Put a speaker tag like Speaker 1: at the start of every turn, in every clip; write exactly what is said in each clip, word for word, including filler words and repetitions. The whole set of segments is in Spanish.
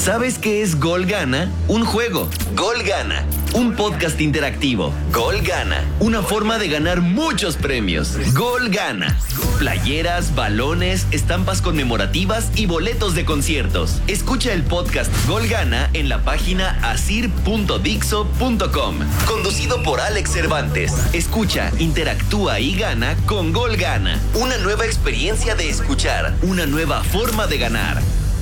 Speaker 1: ¿Sabes qué es Gol Gana? Un juego. Gol Gana. Un podcast interactivo. Gol Gana. Una forma de ganar muchos premios. Gol Gana. Playeras, balones, estampas conmemorativas y boletos de conciertos. Escucha el podcast Gol Gana en la página asir punto dixo punto com. Conducido por Alex Cervantes. Escucha, interactúa y gana con Gol Gana. Una nueva experiencia de escuchar. Una nueva forma de ganar.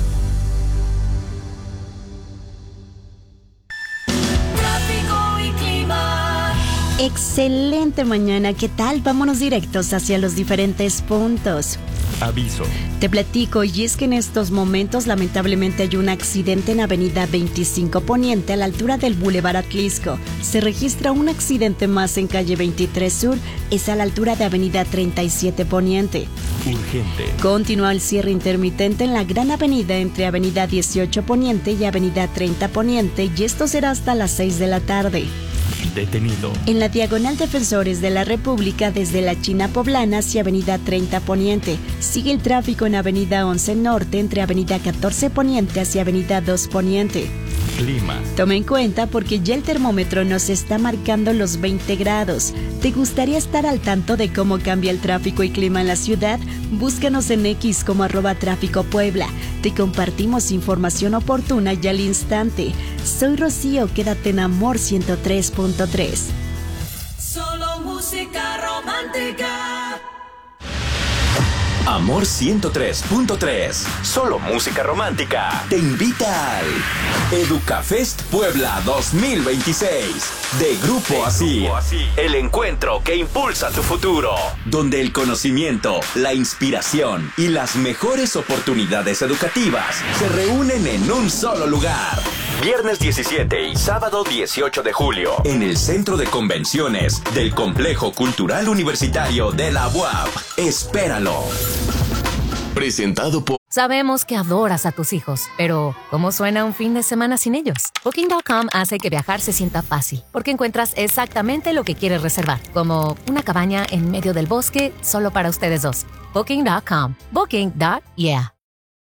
Speaker 2: Excelente mañana, ¿qué tal? Vámonos directos hacia los diferentes puntos.
Speaker 3: Aviso.
Speaker 2: Te platico, y es que en estos momentos lamentablemente hay un accidente en Avenida veinticinco Poniente a la altura del Boulevard Atlisco. Se registra un accidente más en calle veintitrés Sur, es a la altura de Avenida treinta y siete Poniente.
Speaker 3: Urgente.
Speaker 2: Continúa el cierre intermitente en la Gran Avenida entre Avenida dieciocho Poniente y Avenida treinta Poniente, y esto será hasta las seis de la tarde.
Speaker 3: Detenido.
Speaker 2: En la Diagonal Defensores de la República desde la China Poblana hacia Avenida treinta Poniente. Sigue el tráfico en Avenida once Norte entre Avenida catorce Poniente hacia Avenida dos Poniente.
Speaker 3: Clima.
Speaker 2: Toma en cuenta porque ya el termómetro nos está marcando los veinte grados. ¿Te gustaría estar al tanto de cómo cambia el tráfico y clima en la ciudad? Búscanos en X como arroba tráfico Puebla. Te compartimos información oportuna y al instante. Soy Rocío, quédate en Amor ciento tres punto tres.
Speaker 4: Solo música romántica.
Speaker 5: Amor ciento tres punto tres. Solo música romántica. Te invita al Educafest Puebla dos mil veintiséis de Grupo Asir. El encuentro que impulsa tu futuro, donde el conocimiento, la inspiración y las mejores oportunidades educativas se reúnen en un solo lugar. Viernes diecisiete y sábado dieciocho de julio en el Centro de Convenciones del Complejo Cultural Universitario de la U A P. Espéralo.
Speaker 6: Presentado por...
Speaker 7: Sabemos que adoras a tus hijos, pero ¿cómo suena un fin de semana sin ellos? Booking punto com hace que viajar se sienta fácil, porque encuentras exactamente lo que quieres reservar, como una cabaña en medio del bosque solo para ustedes dos. Booking punto com. Booking. Yeah.